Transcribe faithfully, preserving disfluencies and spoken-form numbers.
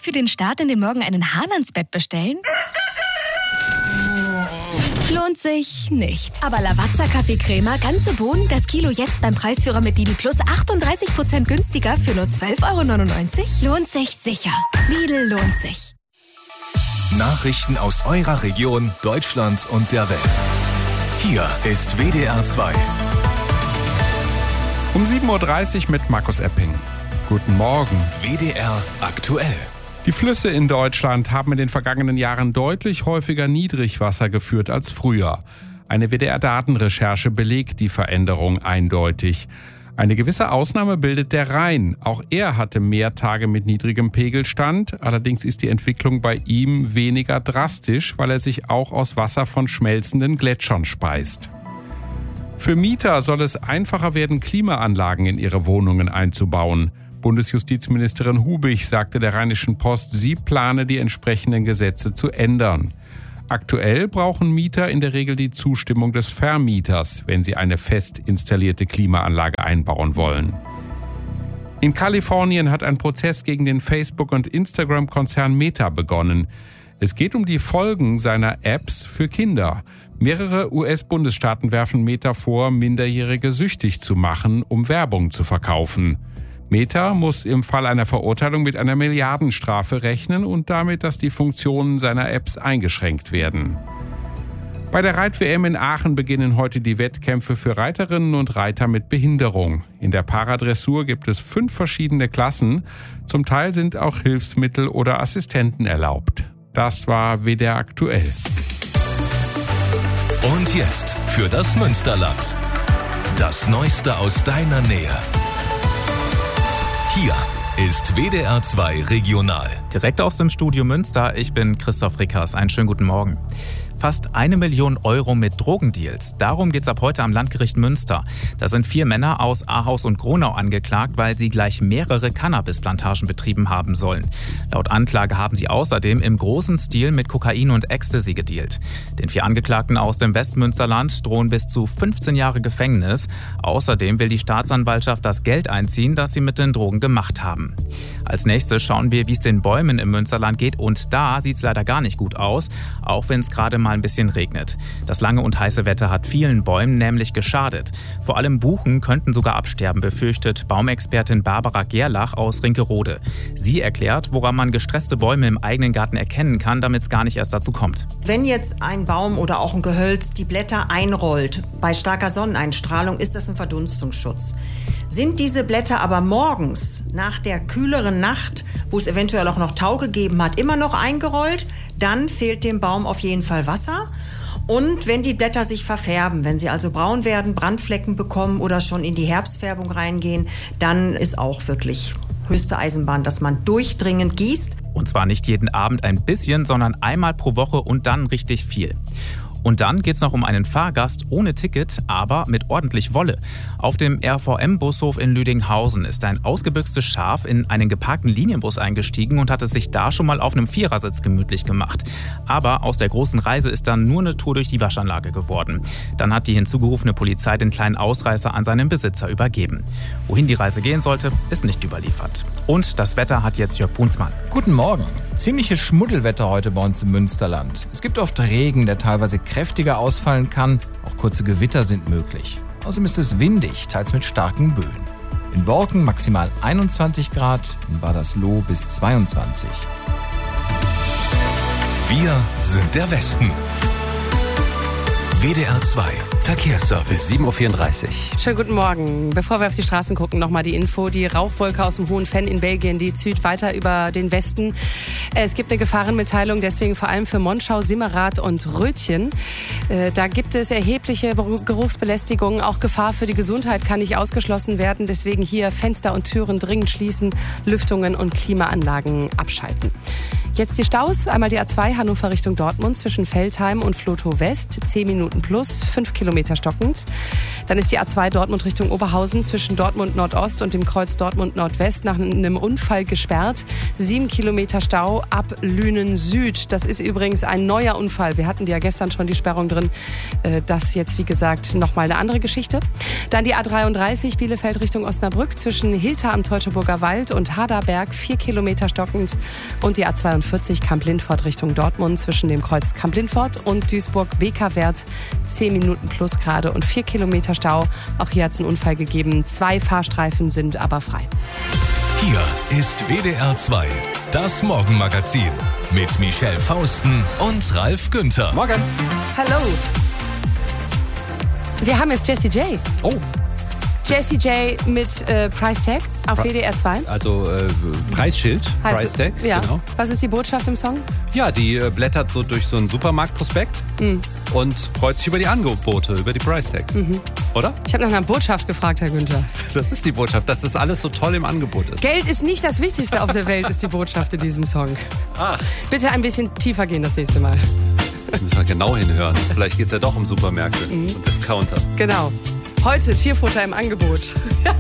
Für den Start in den Morgen einen Hahn ans Bett bestellen? Lohnt sich nicht. Aber Lavazza Kaffeecrema, ganze Bohnen, das Kilo jetzt beim Preisführer mit Lidl Plus achtunddreißig Prozent günstiger für nur zwölf Euro neunundneunzig? Lohnt sich sicher. Lidl lohnt sich. Nachrichten aus eurer Region, Deutschland und der Welt. Hier ist W D R zwei. Um sieben Uhr dreißig mit Markus Epping. Guten Morgen. W D R aktuell. Die Flüsse in Deutschland haben in den vergangenen Jahren deutlich häufiger Niedrigwasser geführt als früher. Eine W D R-Datenrecherche belegt die Veränderung eindeutig. Eine gewisse Ausnahme bildet der Rhein. Auch er hatte mehr Tage mit niedrigem Pegelstand. Allerdings ist die Entwicklung bei ihm weniger drastisch, weil er sich auch aus Wasser von schmelzenden Gletschern speist. Für Mieter soll es einfacher werden, Klimaanlagen in ihre Wohnungen einzubauen. Bundesjustizministerin Hubich sagte der Rheinischen Post, sie plane die entsprechenden Gesetze zu ändern. Aktuell brauchen Mieter in der Regel die Zustimmung des Vermieters, wenn sie eine fest installierte Klimaanlage einbauen wollen. In Kalifornien hat ein Prozess gegen den Facebook- und Instagram-Konzern Meta begonnen. Es geht um die Folgen seiner Apps für Kinder. Mehrere U S-Bundesstaaten werfen Meta vor, Minderjährige süchtig zu machen, um Werbung zu verkaufen. Meta muss im Fall einer Verurteilung mit einer Milliardenstrafe rechnen und damit, dass die Funktionen seiner Apps eingeschränkt werden. Bei der Reit-W M in Aachen beginnen heute die Wettkämpfe für Reiterinnen und Reiter mit Behinderung. In der Paradressur gibt es fünf verschiedene Klassen. Zum Teil sind auch Hilfsmittel oder Assistenten erlaubt. Das war W D R aktuell. Und jetzt für das Münsterland. Das Neueste aus deiner Nähe. Hier ist W D R zwei Regional. Direkt aus dem Studio Münster, ich bin Christoph Rickers. Einen schönen guten Morgen. Fast eine Million Euro mit Drogendeals. Darum geht's ab heute am Landgericht Münster. Da sind vier Männer aus Ahaus und Gronau angeklagt, weil sie gleich mehrere Cannabisplantagen betrieben haben sollen. Laut Anklage haben sie außerdem im großen Stil mit Kokain und Ecstasy gedealt. Den vier Angeklagten aus dem Westmünsterland drohen bis zu fünfzehn Jahre Gefängnis. Außerdem will die Staatsanwaltschaft das Geld einziehen, das sie mit den Drogen gemacht haben. Als nächstes schauen wir, wie es den Bäumen im Münsterland geht. Und da sieht's leider gar nicht gut aus, auch wenn es gerade mal ein bisschen regnet. Das lange und heiße Wetter hat vielen Bäumen nämlich geschadet. Vor allem Buchen könnten sogar absterben, befürchtet Baumexpertin Barbara Gerlach aus Rinkerode. Sie erklärt, woran man gestresste Bäume im eigenen Garten erkennen kann, damit es gar nicht erst dazu kommt. Wenn jetzt ein Baum oder auch ein Gehölz die Blätter einrollt, bei starker Sonneneinstrahlung ist das ein Verdunstungsschutz. Sind diese Blätter aber morgens nach der kühleren Nacht, wo es eventuell auch noch Tau gegeben hat, immer noch eingerollt, dann fehlt dem Baum auf jeden Fall Wasser. Und wenn die Blätter sich verfärben, wenn sie also braun werden, Brandflecken bekommen oder schon in die Herbstfärbung reingehen, dann ist auch wirklich höchste Eisenbahn, dass man durchdringend gießt. Und zwar nicht jeden Abend ein bisschen, sondern einmal pro Woche und dann richtig viel. Und dann geht's noch um einen Fahrgast ohne Ticket, aber mit ordentlich Wolle. Auf dem R V M-Bushof in Lüdinghausen ist ein ausgebüxtes Schaf in einen geparkten Linienbus eingestiegen und hat es sich da schon mal auf einem Vierersitz gemütlich gemacht. Aber aus der großen Reise ist dann nur eine Tour durch die Waschanlage geworden. Dann hat die hinzugerufene Polizei den kleinen Ausreißer an seinen Besitzer übergeben. Wohin die Reise gehen sollte, ist nicht überliefert. Und das Wetter hat jetzt Jörg Brunsmann. Guten Morgen. Ziemliches Schmuddelwetter heute bei uns im Münsterland. Es gibt oft Regen, der teilweise kräftiger ausfallen kann. Auch kurze Gewitter sind möglich. Außerdem ist es windig, teils mit starken Böen. In Borken maximal einundzwanzig Grad, in Wadersloh bis zweiundzwanzig. Wir sind der Westen. W D R zwei Verkehrsservice. sieben Uhr vierunddreißig. Schönen guten Morgen. Bevor wir auf die Straßen gucken, nochmal die Info. Die Rauchwolke aus dem Hohen Venn in Belgien, die zieht weiter über den Westen. Es gibt eine Gefahrenmitteilung, deswegen vor allem für Monschau, Simmerath und Rötchen. Da gibt es erhebliche Geruchsbelästigungen. Auch Gefahr für die Gesundheit kann nicht ausgeschlossen werden. Deswegen hier Fenster und Türen dringend schließen, Lüftungen und Klimaanlagen abschalten. Jetzt die Staus. Einmal die A zwei Hannover Richtung Dortmund zwischen Veltheim und Flotow West. zehn Minuten plus, fünf Kilometer stockend. Dann ist die A zwei Dortmund Richtung Oberhausen zwischen Dortmund Nordost und dem Kreuz Dortmund Nordwest nach einem Unfall gesperrt. Sieben Kilometer Stau ab Lünen Süd. Das ist übrigens ein neuer Unfall. Wir hatten ja gestern schon die Sperrung drin. Das jetzt, wie gesagt, nochmal eine andere Geschichte. Dann die A dreiunddreißig Bielefeld Richtung Osnabrück zwischen Hilter am Teutoburger Wald und Haderberg. Vier Kilometer stockend. Und die A zweiundvierzig Kamp-Lindfort Richtung Dortmund zwischen dem Kreuz Kamp-Lindfort und Duisburg-Bekerwert. Zehn Minuten plus gerade und vier Kilometer Stau. Auch hier hat es einen Unfall gegeben. Zwei Fahrstreifen sind aber frei. Hier ist W D R zwei, das Morgenmagazin mit Michelle Fausten und Ralf Günther. Morgen. Hallo. Wir haben jetzt Jessie J. Oh. Jessie J mit äh, Price Tag auf W D R zwei. Also äh, Preisschild, Heißt Price Tag, ja. genau. Was ist die Botschaft im Song? Ja, die äh, blättert so durch so einen Supermarktprospekt Mhm. und freut sich über die Angebote, über die Price Tags. Mhm. Oder? Ich habe nach einer Botschaft gefragt, Herr Günther. Das ist die Botschaft, dass das alles so toll im Angebot ist. Geld ist nicht das Wichtigste auf der Welt, ist die Botschaft in diesem Song. Ach. Bitte ein bisschen tiefer gehen das nächste Mal. Da müssen wir genau hinhören. Vielleicht geht es ja doch um Supermärkte Mhm. und Discounter. Genau. Heute Tierfutter im Angebot.